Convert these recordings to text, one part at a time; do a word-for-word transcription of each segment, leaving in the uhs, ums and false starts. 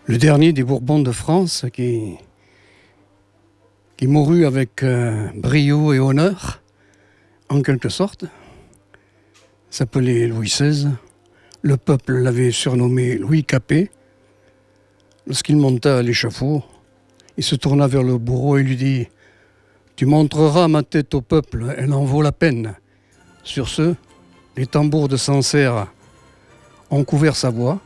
le dernier des Bourbons de France qui, qui mourut avec euh, brio et honneur, en quelque sorte, s'appelait Louis seize. Le peuple l'avait surnommé Louis Capet. Lorsqu'il monta à l'échafaud, il se tourna vers le bourreau et lui dit « Tu montreras ma tête au peuple, elle en vaut la peine. » Sur ce, les tambours de Sancerre ont couvert sa voix.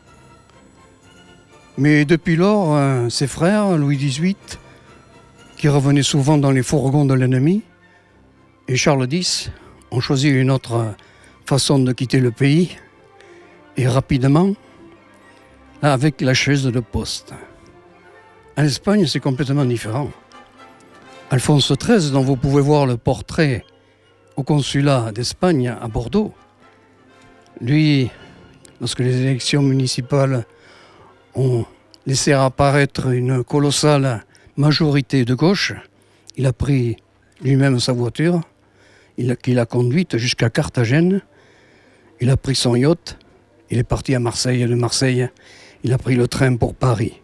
Mais depuis lors, euh, ses frères, Louis dix-huit, qui revenait souvent dans les fourgons de l'ennemi, et Charles dix ont choisi une autre façon de quitter le pays, et rapidement, avec la chaise de poste. En Espagne, c'est complètement différent. Alphonse treize, dont vous pouvez voir le portrait au consulat d'Espagne à Bordeaux, lui, lorsque les élections municipales ont laissé apparaître une colossale majorité de gauche, il a pris lui-même sa voiture, il a, qu'il a conduite jusqu'à Carthagène, il a pris son yacht, il est parti à Marseille, de Marseille, il a pris le train pour Paris.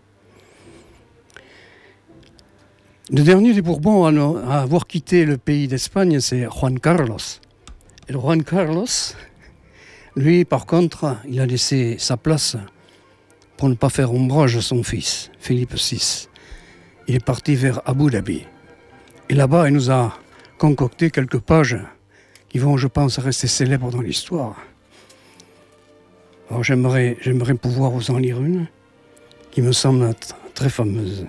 Le dernier des Bourbons à avoir quitté le pays d'Espagne, c'est Juan Carlos. Et le Juan Carlos, lui, par contre, il a laissé sa place pour ne pas faire ombrage à son fils, Philippe six. Il est parti vers Abu Dhabi. Et là-bas, il nous a concocté quelques pages qui vont, je pense, rester célèbres dans l'histoire. Alors j'aimerais, j'aimerais pouvoir vous en lire une qui me semble très fameuse.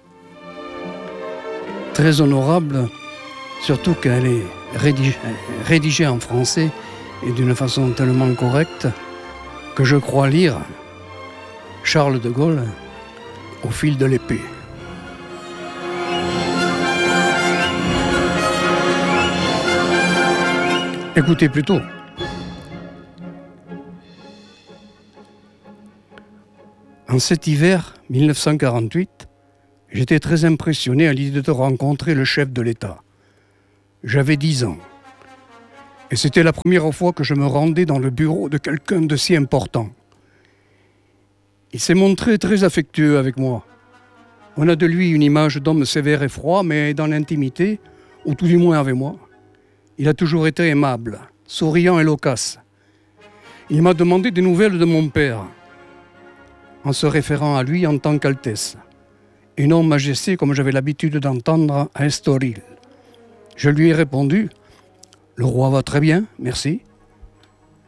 Très honorable, surtout qu'elle est rédigée, rédigée en français et d'une façon tellement correcte que je crois lire Charles de Gaulle au fil de l'épée. Écoutez plutôt. En cet hiver mille neuf cent quarante-huit, j'étais très impressionné à l'idée de rencontrer le chef de l'État. J'avais dix ans. Et c'était la première fois que je me rendais dans le bureau de quelqu'un de si important. Il s'est montré très affectueux avec moi. On a de lui une image d'homme sévère et froid, mais dans l'intimité, ou tout du moins avec moi, il a toujours été aimable, souriant et loquace. Il m'a demandé des nouvelles de mon père, en se référant à lui en tant qu'Altesse, et non Majesté comme j'avais l'habitude d'entendre à Estoril. Je lui ai répondu « Le roi va très bien, merci »,